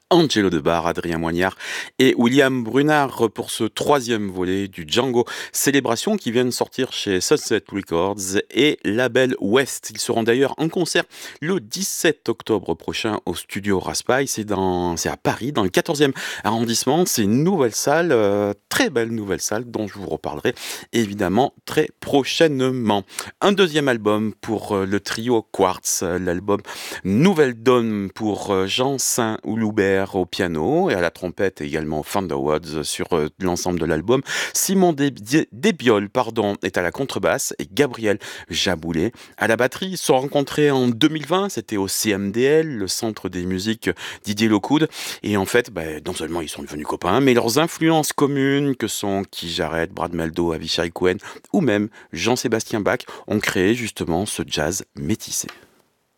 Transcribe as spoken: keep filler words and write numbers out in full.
Angelo Debar, Adrien Moignard et William Brunard pour ce troisième volet du Django Célébration qui vient de sortir chez Sunset Records et Label West. Ils seront d'ailleurs en concert le dix-sept octobre prochain au studio Raspail. C'est, dans, c'est à Paris, dans le quatorzième arrondissement. C'est une nouvelle salle, euh, très belle nouvelle salle dont je vous reparlerai évidemment très prochainement. Un deuxième album pour euh, le trio Quartz, euh, l'album Nouvelle Donne pour euh, Jean Saint-Houloubert au piano et à la trompette également Thunderwoods sur euh, l'ensemble de l'album. Simon Dé- Desbioles pardon, est à la contrebasse et Gabriel Jaboulet à la batterie. Ils se sont rencontrés en deux mille vingt, c'était au C M D L, le centre des musiques Didier Locoud. Et en fait, bah, non seulement ils sont devenus copains, mais leurs influences communes que sont Keith Jarrett, Brad Meldo, Avishai Cohen ou même Jean-Sébastien Bach ont créé justement ce jazz métissé.